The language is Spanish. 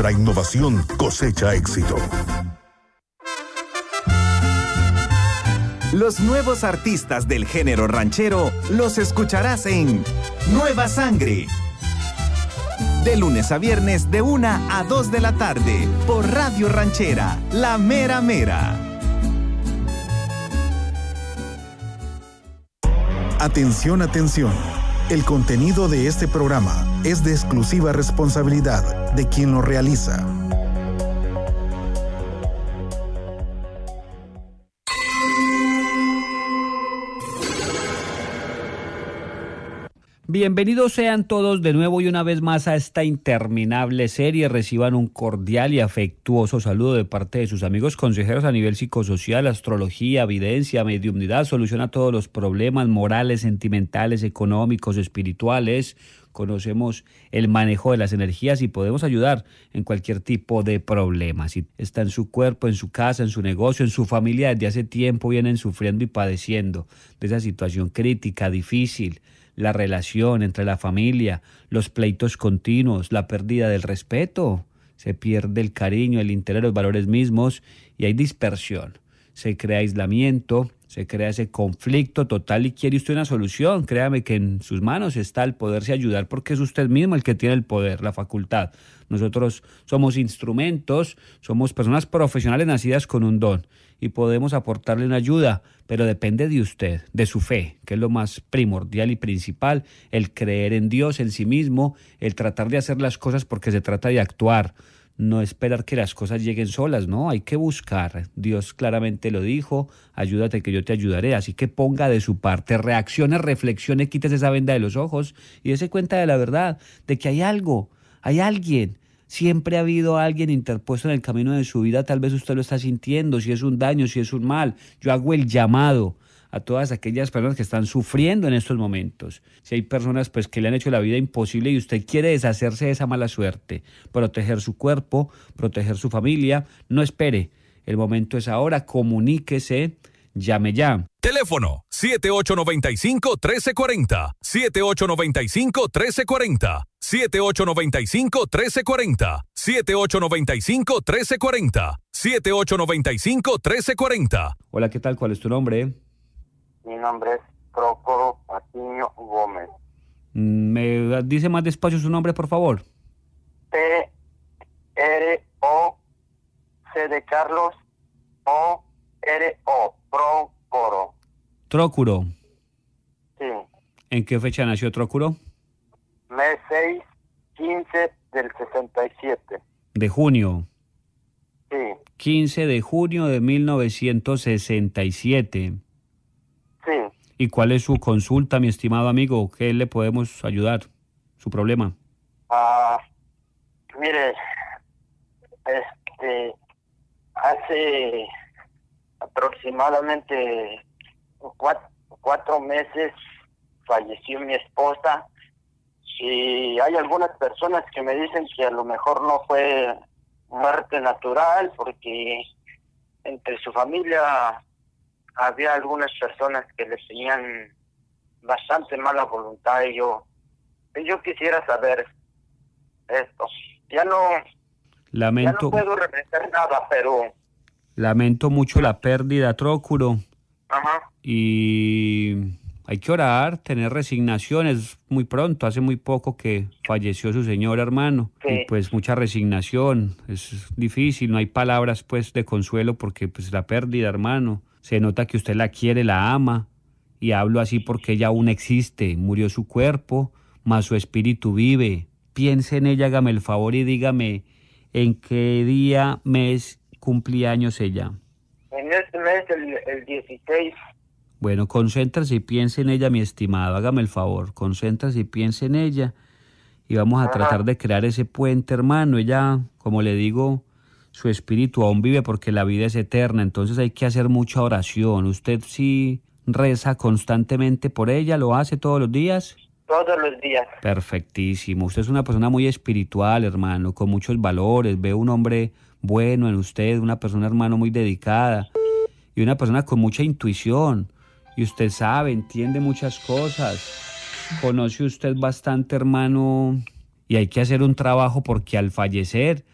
siembra innovación, cosecha éxito. Los nuevos artistas del género ranchero los escucharás en Nueva Sangre. De lunes a viernes de 1 a 2 de la tarde por Radio Ranchera, La Mera Mera. Atención, atención. El contenido de este programa es de exclusiva responsabilidad de quien lo realiza. Bienvenidos sean todos de nuevo y una vez más a esta interminable serie. Reciban un cordial y afectuoso saludo de parte de sus amigos consejeros a nivel psicosocial, astrología, evidencia, mediumnidad, solución a todos los problemas morales, sentimentales, económicos, espirituales. Conocemos el manejo de las energías y podemos ayudar en cualquier tipo de problema. Si está en su cuerpo, en su casa, en su negocio, en su familia, desde hace tiempo vienen sufriendo y padeciendo de esa situación crítica, difícil. La relación entre la familia, los pleitos continuos, la pérdida del respeto, se pierde el cariño, el interés, los valores mismos y hay dispersión. Se crea aislamiento, se crea ese conflicto total y quiere usted una solución. Créame que en sus manos está el poderse ayudar porque es usted mismo el que tiene el poder, la facultad. Nosotros somos instrumentos, somos personas profesionales nacidas con un don y podemos aportarle una ayuda, pero depende de usted, de su fe, que es lo más primordial y principal, el creer en Dios, en sí mismo, el tratar de hacer las cosas porque se trata de actuar. No esperar que las cosas lleguen solas, no, hay que buscar. Dios claramente lo dijo, ayúdate que yo te ayudaré, así que ponga de su parte, reaccione, reflexione, quítese esa venda de los ojos y dése cuenta de la verdad, de que hay algo, hay alguien. Siempre ha habido alguien interpuesto en el camino de su vida, tal vez usted lo está sintiendo, si es un daño, si es un mal. Yo hago el llamado a todas aquellas personas que están sufriendo en estos momentos. Si hay personas pues que le han hecho la vida imposible y usted quiere deshacerse de esa mala suerte, proteger su cuerpo, proteger su familia, no espere. El momento es ahora, comuníquese, llame ya. Teléfono 7895-1340, 7895-1340, 7895-1340, 7895-1340, 7895-1340. Hola, ¿qué tal? ¿Cuál es tu nombre? Mi nombre es Prócoro Patiño Gómez. ¿Me dice más despacio su nombre, por favor? P-R-O-C de Carlos O-R-O, Prócoro. Trócuro. Sí. ¿En qué fecha nació Trócuro? Mes 6-15 del 67. De junio. Sí. 15 de junio de 1967. Sí. ¿Y cuál es su consulta, mi estimado amigo? ¿Qué le podemos ayudar? ¿Su problema? Mire, hace aproximadamente 4 meses falleció mi esposa y hay algunas personas que me dicen que a lo mejor no fue muerte natural porque entre su familia había algunas personas que le tenían bastante mala voluntad y yo quisiera saber esto. Ya no puedo representar nada, pero lamento mucho la pérdida, Trócuro. Ajá. Y hay que orar, tener resignación. Es muy pronto, hace muy poco que falleció su señor hermano. Sí. Y pues mucha resignación. Es difícil, no hay palabras pues de consuelo porque pues la pérdida, hermano. Se nota que usted la quiere, la ama, y hablo así porque ella aún existe. Murió su cuerpo, mas su espíritu vive. Piense en ella, hágame el favor y dígame en qué día, mes, cumpleaños ella. En este mes, el 16. Bueno, concéntrese y piense en ella, mi estimado, hágame el favor. Concéntrese y piense en ella y vamos a tratar de crear ese puente, hermano. Ella, como le digo, su espíritu aún vive porque la vida es eterna, entonces hay que hacer mucha oración. ¿Usted sí reza constantemente por ella? ¿Lo hace todos los días? Todos los días. Perfectísimo. Usted es una persona muy espiritual, hermano, con muchos valores. Veo un hombre bueno en usted, una persona, hermano, muy dedicada y una persona con mucha intuición. Y usted sabe, entiende muchas cosas. Conoce usted bastante, hermano, y hay que hacer un trabajo porque al fallecer